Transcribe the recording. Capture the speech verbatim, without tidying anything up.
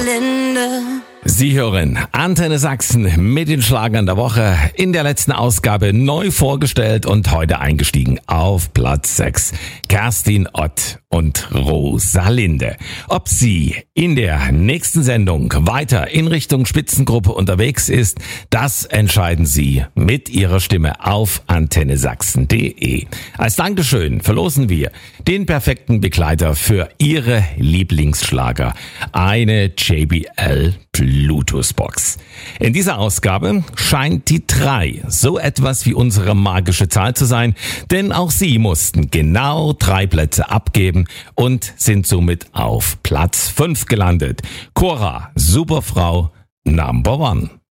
Rosamunde. Sie hören Antenne Sachsen mit den Schlagern der Woche, in der letzten Ausgabe neu vorgestellt und heute eingestiegen auf Platz sechs. Kerstin Ott und Rosalinde. Ob sie in der nächsten Sendung weiter in Richtung Spitzengruppe unterwegs ist, das entscheiden Sie mit Ihrer Stimme auf antenne sachsen punkt de. Als Dankeschön verlosen wir den perfekten Begleiter für Ihre Lieblingsschlager, eine J B L Bluetooth-Box. In dieser Ausgabe scheint die drei so etwas wie unsere magische Zahl zu sein, denn auch sie mussten genau drei Plätze abgeben und sind somit auf Platz fünf gelandet. Cora, Superfrau, Number One.